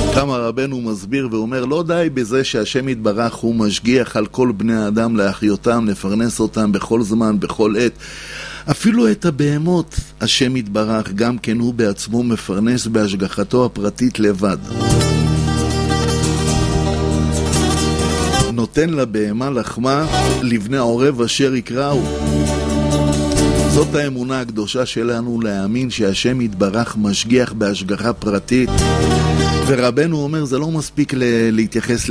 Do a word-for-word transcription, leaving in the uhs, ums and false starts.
כמה רבנו מסביר ואומר, לא די בזה שהשם יתברך הוא משגיח על כל בני האדם להחיותם, לפרנס אותם בכל זמן, בכל עת. אפילו את הבהמות השם יתברך גם כן הוא בעצמו מפרנס בהשגחתו הפרטית לבד. נותן לבהמה לחמה לבני עורב אשר יקראו. זאת האמונה הקדושה שלנו, להאמין שהשם יתברך משגיח בהשגחה פרטית. ורבנו אומר, זה לא מספיק להתייחס